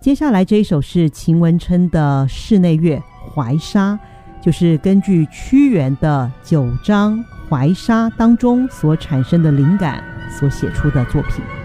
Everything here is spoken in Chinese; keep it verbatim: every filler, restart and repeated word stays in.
接下来这一首是秦文琛的室内乐《怀沙》，就是根据屈原的九章《怀沙》当中所产生的灵感所写出的作品。